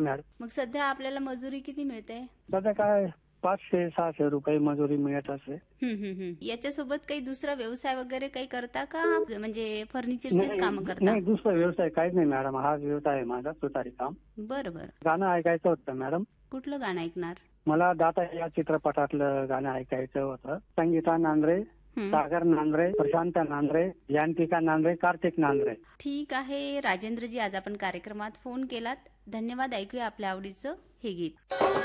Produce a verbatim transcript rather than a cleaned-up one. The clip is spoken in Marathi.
मॅडम. मग सध्या आपल्याला मजुरी किती मिळते? सध्या काय पाचशे सहाशे रुपये मजुरी मिळत असते. हम्म, हम्म, हम्म. याच्यासोबत काही दुसरा व्यवसाय वगैरे काही करता का? म्हणजे फर्निचरचेच काम करता? नाही, दुसरा व्यवसाय काहीच नाही मॅडम. हाच व्यवसाय आहे माझा, सुतारी काम. बरं बरं. गाणं ऐकायचं होतं मॅडम. कुठलं गाणं ऐकणार? मला दाता या चित्रपटातलं गाणं ऐकायचं होतं. संगीता नांद्रे, सागर नांद्रे, प्रशांत नांद्रे, यांतिका नांद्रे, कार्तिक नांद्रे. ठीक आहे राजेंद्रजी, आज आपण कार्यक्रमात फोन केलात, धन्यवाद. ऐकूया आपल्या आवडीचं हे गीत.